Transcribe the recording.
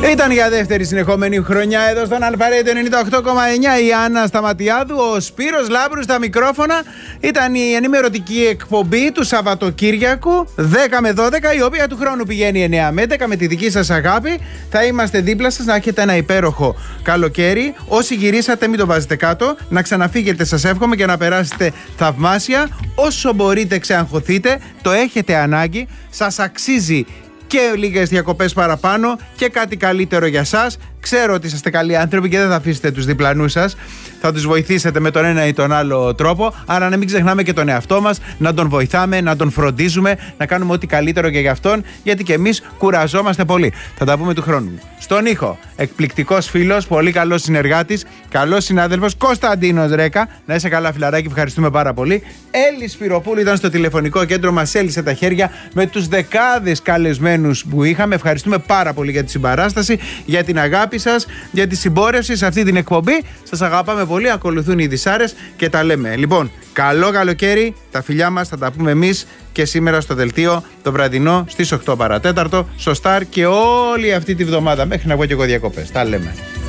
Ήταν για δεύτερη συνεχόμενη χρονιά εδώ στον Αλφαρέτο 98,9 η Άννα Σταματιάδου, ο Σπύρος Λάμπρου στα μικρόφωνα. Ήταν η ενημερωτική εκπομπή του Σαββατοκύριακου 10 με 12, η οποία του χρόνου πηγαίνει 9 με 11 με τη δική σας αγάπη. Θα είμαστε δίπλα σας να έχετε ένα υπέροχο καλοκαίρι. Όσοι γυρίσατε μην το βάζετε κάτω, να ξαναφύγετε σας εύχομαι και να περάσετε θαυμάσια. Όσο μπορείτε ξεαγχωθείτε, το έχετε ανάγκη, σας αξίζει και λίγες διακοπές παραπάνω και κάτι καλύτερο για σας. Ξέρω ότι είσαστε καλοί άνθρωποι και δεν θα αφήσετε τους διπλανούς σας. Θα τους βοηθήσετε με τον ένα ή τον άλλο τρόπο. Άρα να μην ξεχνάμε και τον εαυτό μας, να τον βοηθάμε, να τον φροντίζουμε, να κάνουμε ό,τι καλύτερο και για αυτόν, γιατί και εμείς κουραζόμαστε πολύ. Θα τα πούμε του χρόνου. Στον ήχο, εκπληκτικός φίλος, πολύ καλός συνεργάτης, καλός συνάδελφος, Κωνσταντίνος Ρέκα. Να είσαι καλά, φιλαράκι, ευχαριστούμε πάρα πολύ. Έλλη Σπυροπούλου ήταν στο τηλεφωνικό κέντρο, μας έλυσε τα χέρια με τους δεκάδες καλεσμένους που είχαμε. Ευχαριστούμε πάρα πολύ για τη συμπαράσταση, για την αγάπη σας, για τη συμπόρευση σε αυτή την εκπομπή. Σας αγαπάμε πολύ, ακολουθούν οι Δυσάρες και τα λέμε. Λοιπόν, καλό καλοκαίρι, τα φιλιά μας, θα τα πούμε εμείς και σήμερα στο δελτίο το βραδινό στις 8 παρατέταρτο, στο Star και όλη αυτή τη βδομάδα μέχρι να βγω και εγώ διακοπές. Τα λέμε.